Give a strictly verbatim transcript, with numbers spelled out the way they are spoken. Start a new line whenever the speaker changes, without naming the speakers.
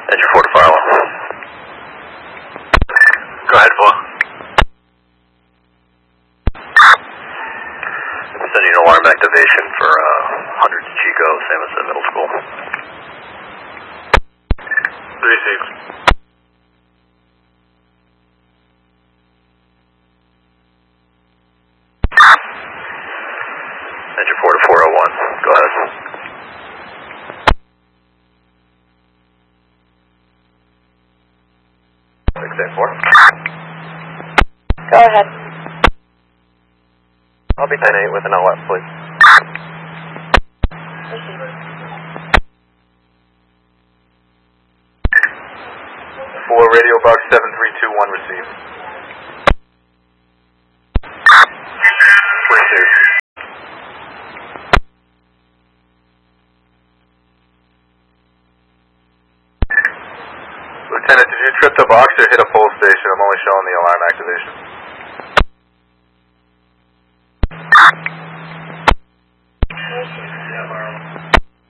Engine four to fire alarm. Go ahead, four. I'm sending alarm activation for uh, one hundred to Chico, Samoset Middle School. three six. Engine four to four oh one. Go ahead. six eight four.
Go ahead.
I'll be ten eight with an L F, please.
For radio box seven three two one received.
three two.
Lieutenant, did you trip the box or hit a pole station? I'm only showing the alarm activation.